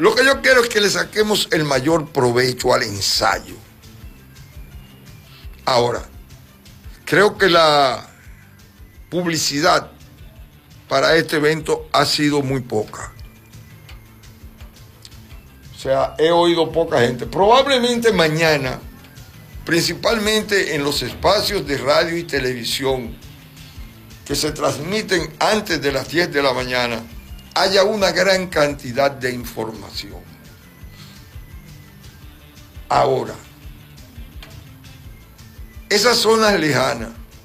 Lo que yo quiero es que le saquemos el mayor provecho al ensayo. Ahora, creo que la publicidad para este evento ha sido muy poca. O sea, he oído poca gente. Probablemente mañana, principalmente en los espacios de radio y televisión que se transmiten antes de las 10 de la mañana, haya una gran cantidad de información. Ahora, esas zonas lejanas,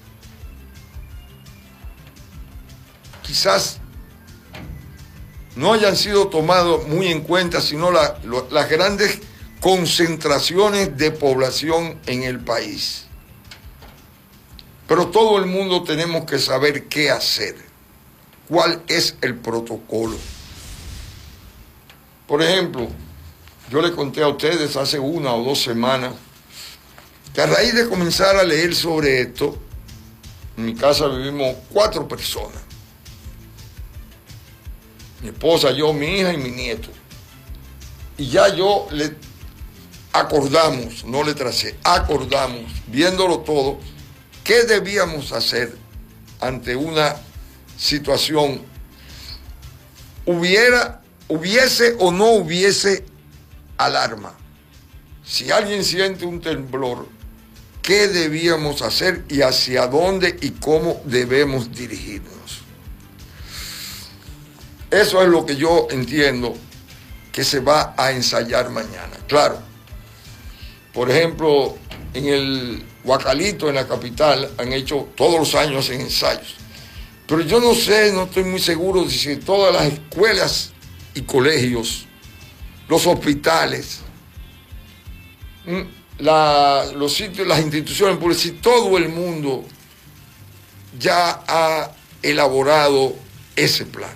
quizás no hayan sido tomadas muy en cuenta, sino las grandes concentraciones de población en el país. Pero todo el mundo tenemos que saber qué hacer, cuál es el protocolo. Por ejemplo, yo le conté a ustedes hace 1 o 2 semanas que a raíz de comenzar a leer sobre esto, en mi casa vivimos 4 personas. Mi esposa, yo, mi hija y mi nieto. Y ya yo le acordamos, no le tracé, acordamos, viéndolo todo, qué debíamos hacer ante una situación, hubiese o no hubiese alarma. Si alguien siente un temblor, ¿qué debíamos hacer y hacia dónde y cómo debemos dirigirnos? Eso es lo que yo entiendo que se va a ensayar mañana. Claro, por ejemplo, en el Guacalito, en la capital, han hecho todos los años ensayos. Pero yo no sé, no estoy muy seguro de si todas las escuelas y colegios, los hospitales, los sitios, las instituciones públicas, si todo el mundo ya ha elaborado ese plan.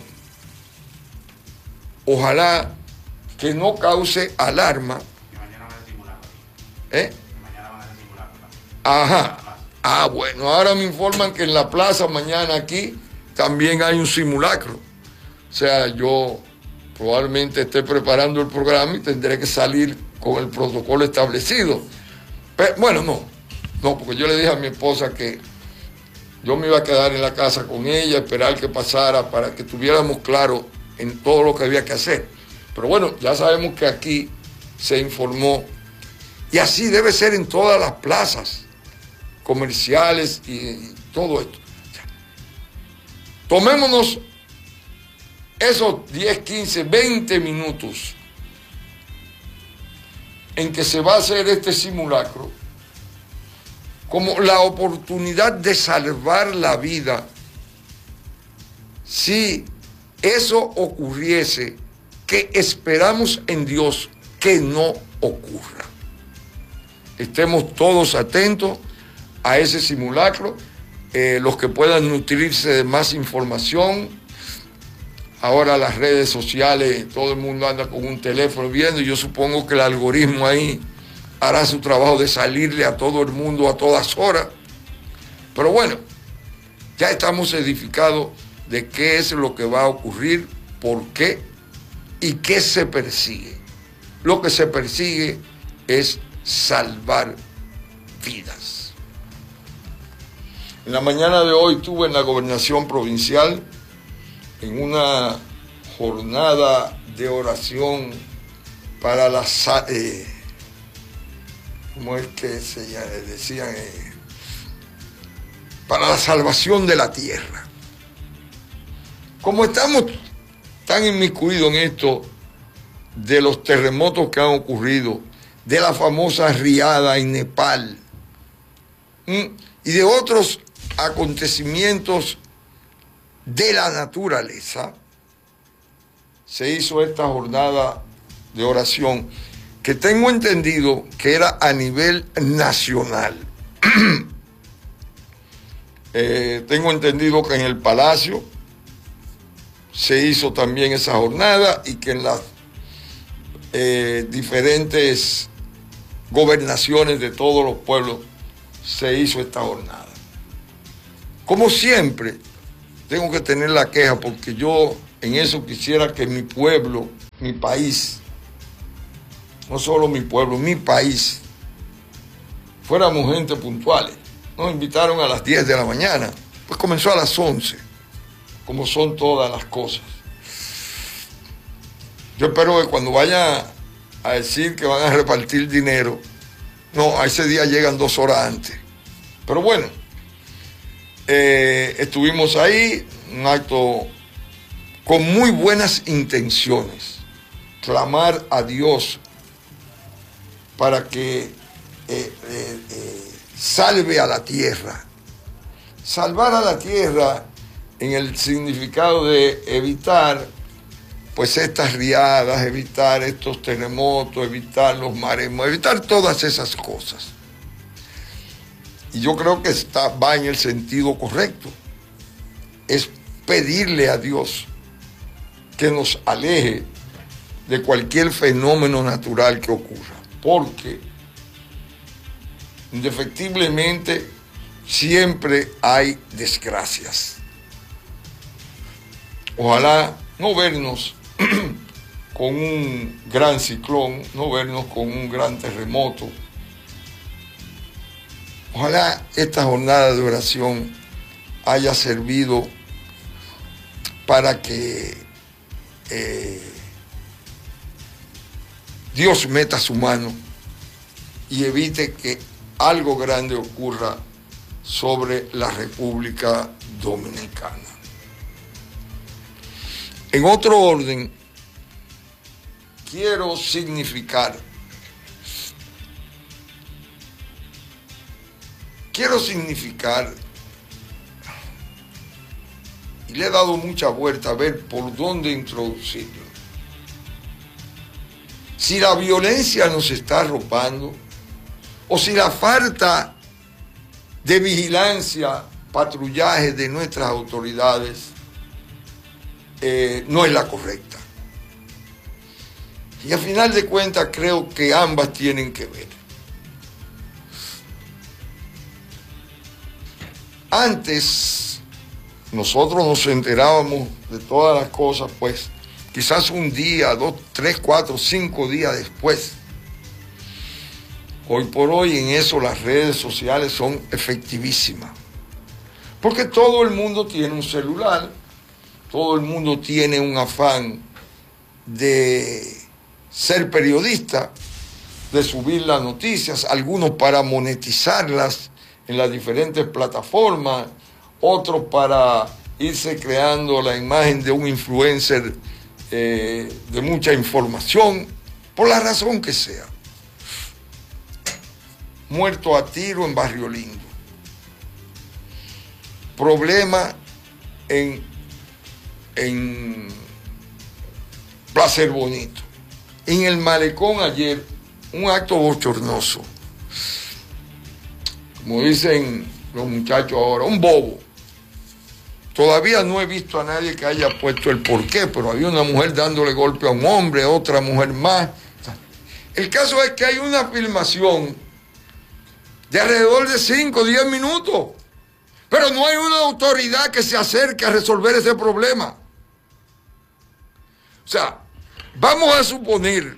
Ojalá que no cause alarma. Que mañana van a simulacro. ¿Eh? Que mañana van a simulacro. Ajá. Ah, bueno, ahora me informan que en la plaza mañana aquí también hay un simulacro. O sea, yo probablemente esté preparando el programa y tendré que salir con el protocolo establecido. Pero, bueno, no, porque yo le dije a mi esposa que yo me iba a quedar en la casa con ella, esperar que pasara para que tuviéramos claro en todo lo que había que hacer. Pero bueno, ya sabemos que aquí se informó y así debe ser en todas las plazas comerciales y todo esto. Tomémonos esos 10, 15, 20 minutos en que se va a hacer este simulacro como la oportunidad de salvar la vida si eso ocurriese, que esperamos en Dios que no ocurra. Estemos todos atentos a ese simulacro, los que puedan nutrirse de más información. Ahora las redes sociales, todo el mundo anda con un teléfono viendo, y yo supongo que el algoritmo ahí hará su trabajo de salirle a todo el mundo a todas horas. Pero bueno, ya estamos edificados de qué es lo que va a ocurrir, por qué y qué se persigue. Lo que se persigue es salvar vidas. En la mañana de hoy estuve en la gobernación provincial en una jornada de oración para la ¿cómo es que se decían? Para la salvación de la tierra. Como estamos tan inmiscuidos en esto de los terremotos que han ocurrido, de la famosa riada en Nepal y de otros acontecimientos de la naturaleza, se hizo esta jornada de oración que tengo entendido que era a nivel nacional. Tengo entendido que en el Palacio se hizo también esa jornada y que en las diferentes gobernaciones de todos los pueblos se hizo esta jornada. Como siempre, tengo que tener la queja porque yo en eso quisiera que mi pueblo, mi país, no solo mi pueblo, mi país, fuéramos gente puntuales. Nos invitaron a las 10 de la mañana, pues comenzó a las 11, como son todas las cosas. Yo espero que cuando vayan a decir que van a repartir dinero, no, a ese día llegan 2 horas antes. Pero bueno, estuvimos ahí, un acto con muy buenas intenciones, clamar a Dios para que salve a la tierra. Salvar a la tierra en el significado de evitar pues estas riadas, evitar estos terremotos, evitar los maremotos, evitar todas esas cosas. Y yo creo que va en el sentido correcto. Es pedirle a Dios que nos aleje de cualquier fenómeno natural que ocurra, porque indefectiblemente siempre hay desgracias. Ojalá no vernos con un gran ciclón, no vernos con un gran terremoto. Ojalá esta jornada de oración haya servido para que Dios meta su mano y evite que algo grande ocurra sobre la República Dominicana. En otro orden, quiero significar y le he dado mucha vuelta a ver por dónde introducirlo. Si la violencia nos está arropando o si la falta de vigilancia, patrullaje de nuestras autoridades no es la correcta. Y al final de cuentas creo que ambas tienen que ver. Antes nosotros nos enterábamos de todas las cosas, pues quizás un día, 2, 3, 4, 5 días después. Hoy por hoy en eso las redes sociales son efectivísimas. Porque todo el mundo tiene un celular, todo el mundo tiene un afán de ser periodista, de subir las noticias, algunos para monetizarlas en las diferentes plataformas, otros para irse creando la imagen de un influencer de mucha información, por la razón que sea. Muerto a tiro en Barrio Lindo. Problema en Placer Bonito. En el Malecón ayer, un acto bochornoso. Como dicen los muchachos ahora, un bobo. Todavía no he visto a nadie que haya puesto el porqué, pero había una mujer dándole golpe a un hombre, otra mujer más. El caso es que hay una filmación de alrededor de 5 o 10 minutos, pero no hay una autoridad que se acerque a resolver ese problema. O sea, vamos a suponer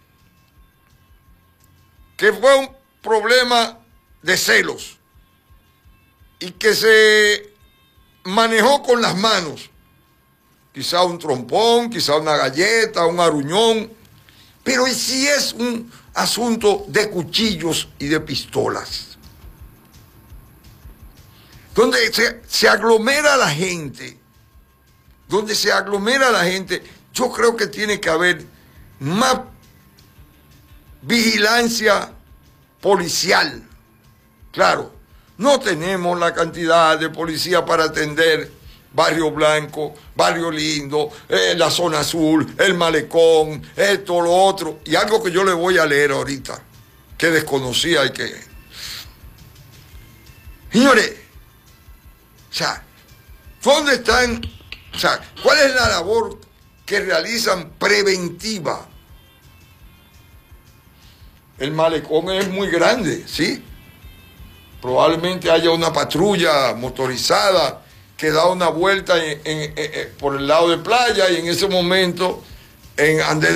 que fue un problema de celos y que se manejó con las manos, quizá un trompón, quizá una galleta, un aruñón, pero si es un asunto de cuchillos y de pistolas, donde se aglomera la gente, yo creo que tiene que haber más vigilancia policial. Claro, no tenemos la cantidad de policía para atender Barrio Blanco, Barrio Lindo, la zona azul, el Malecón, esto, lo otro. Y algo que yo le voy a leer ahorita, que desconocía y que... Señores, o sea, ¿dónde están? O sea, ¿cuál es la labor que realizan preventiva? El Malecón es muy grande, ¿sí? Probablemente haya una patrulla motorizada que da una vuelta por el lado de playa y en ese momento en